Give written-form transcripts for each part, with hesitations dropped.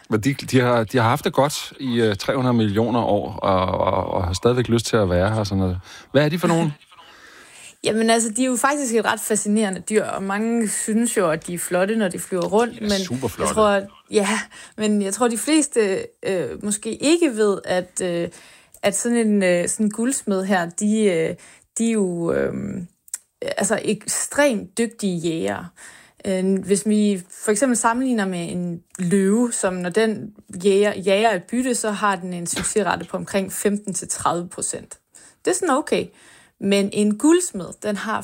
Men de har haft det godt i 300 millioner år, og har stadigvæk lyst til at være her. Sådan noget. Hvad er de for nogen? Jamen altså, de er jo faktisk et ret fascinerende dyr, og mange synes jo, at de er flotte, når de flyver rundt. Ja, men super flotte. Jeg tror, de fleste måske ikke ved, at sådan en guldsmed her, de er jo ekstremt dygtige jægere. Hvis vi for eksempel sammenligner med en løve, som når den jager et bytte, så har den en succesrate på omkring 15-30%. Det er sådan okay. Men en guldsmed, den har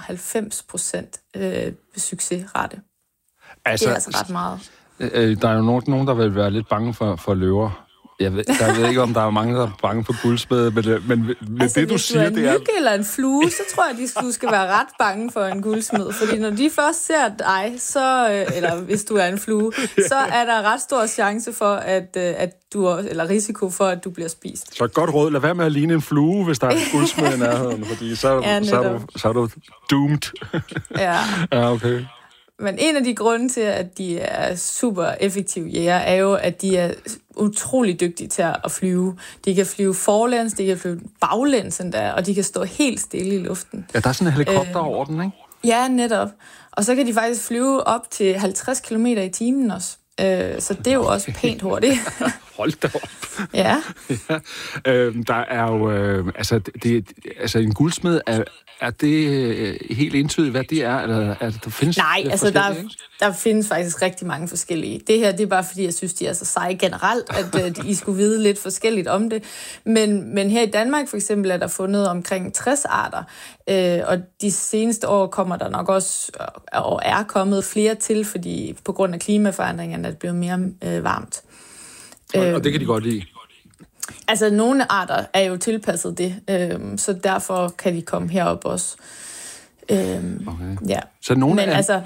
95% succesrate. Altså, det er altså ret meget. Der er jo nogen, der vil være lidt bange for løver. Jeg ved ikke, om der er mange, der er bange for guldsmede, men altså, det, du siger, det er... Hvis du er en myg eller en flue, så tror jeg, at du skal være ret bange for en guldsmed. Fordi når de først ser dig, eller hvis du er en flue, så er der ret stor chance for, at du også, eller risiko for, at du bliver spist. Så et godt råd, lad være med at ligne en flue, hvis der er en guldsmed i nærheden, fordi så er du doomed. Ja. Ja, okay. Men en af de grunde til, at de er super effektive jæger, er jo, at de er utrolig dygtige til at flyve. De kan flyve forlæns, de kan flyve baglæns endda, og de kan stå helt stille i luften. Ja, der er sådan en helikopter over den, ikke? Ja, netop. Og så kan de faktisk flyve op til 50 km i timen også. Så det er jo også pænt hurtigt. Hold da op. Ja. Ja. Der er jo... en guldsmed, er det helt entydigt, hvad det er? Eller der findes der findes faktisk rigtig mange forskellige. Det her, det er bare fordi, jeg synes, de er så seje generelt, at I skulle vide lidt forskelligt om det. Men her i Danmark for eksempel er der fundet omkring 60 arter, og de seneste år kommer der nok også, og er kommet flere til, fordi på grund af klimaforandringerne er det blevet mere varmt. Og det kan de godt lide? Altså, nogle arter er jo tilpasset det, så derfor kan de komme herop også. Okay. Ja. Så nogle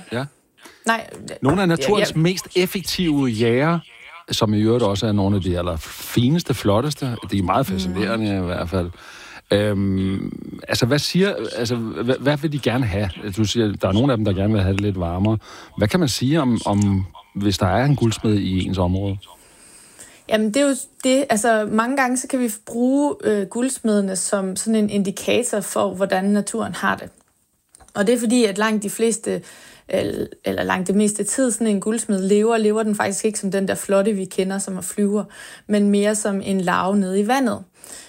af naturens mest effektive jæger, som i øvrigt også er nogle af de allerfineste, flotteste, de er meget fascinerende i hvert fald. Hvad vil de gerne have? Du siger, der er nogle af dem, der gerne vil have det lidt varmere. Hvad kan man sige om hvis der er en guldsmed i ens område? Jamen, det er jo det. Altså, mange gange så kan vi bruge guldsmedene som sådan en indikator for, hvordan naturen har det. Og det er fordi, at langt det meste tid, sådan en guldsmed lever den faktisk ikke som den der flotte, vi kender, som er flyver, men mere som en larve nede i vandet.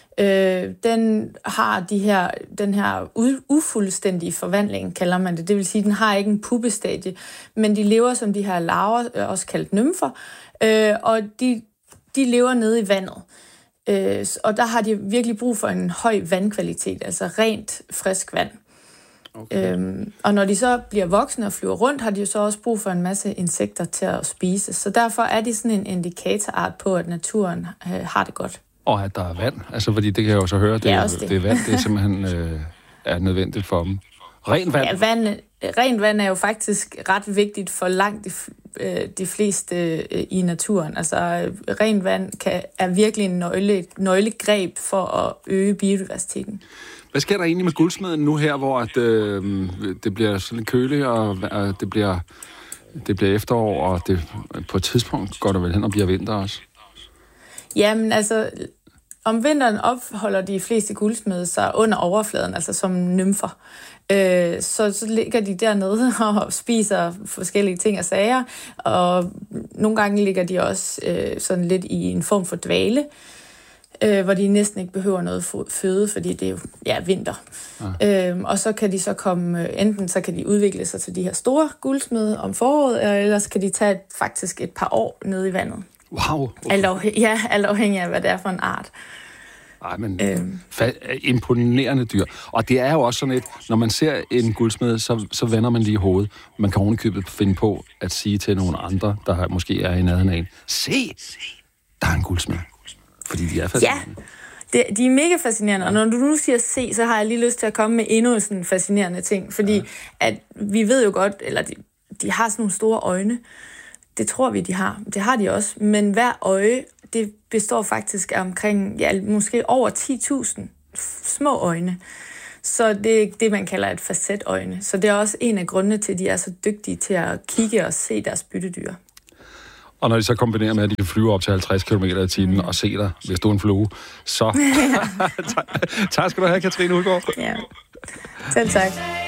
Den har den her ufuldstændige forvandling, kalder man det. Det vil sige, den har ikke en puppestadie, men de lever som de her larver, også kaldt nymfer, og de lever nede i vandet. Og der har de virkelig brug for en høj vandkvalitet, altså rent, frisk vand. Okay. Og når de så bliver voksne og flyver rundt, har de jo så også brug for en masse insekter til at spise. Så derfor er de sådan en indikatorart på, at naturen har det godt. Og at der er vand, altså fordi det kan jeg jo så høre, det er vand, det er simpelthen er nødvendigt for dem. Rent vand? Ja, rent vand er jo faktisk ret vigtigt for langt de fleste i naturen. Altså, rent vand er virkelig en nøglegreb for at øge biodiversiteten. Hvad sker der egentlig med guldsmeden nu her, hvor det bliver sådan lidt køligt, og det bliver efterår, og det, på et tidspunkt går det vel hen og bliver vinter også? Jamen, altså, om vinteren opholder de fleste guldsmede sig under overfladen, altså som nymfer. Så ligger de dernede og spiser forskellige ting og sager, og nogle gange ligger de også sådan lidt i en form for dvale, hvor de næsten ikke behøver noget føde, fordi det er jo vinter. Ja. Og så kan de så komme, enten så kan de udvikle sig til de her store guldsmede om foråret, eller ellers kan de tage faktisk et par år nede i vandet. Wow! Alt afhængig af, hvad det er for en art. Ej, men imponerende dyr. Og det er jo også sådan et, når man ser en guldsmed, så vender man lige hovedet. Man kan ovenikøbet finde på at sige til nogle andre, der måske er i nærheden af en, se, der er en guldsmed. Fordi de er fascinerende. Ja, de er mega fascinerende. Og når du nu siger se, så har jeg lige lyst til at komme med endnu sådan fascinerende ting. Fordi at vi ved jo godt, eller de har sådan nogle store øjne. Det tror vi, de har. Det har de også. Men hver øje, det består faktisk af omkring, måske over 10.000 små øjne. Så det er det, man kalder et facetøjne. Så det er også en af grundene til, at de er så dygtige til at kigge og se deres byttedyr. Og når de så kombinerer med, at de kan flyve op til 50 km i timen og se dig, hvis du er en flue, så... Tak skal du have, Katrine Udgaard. Ja, selv tak.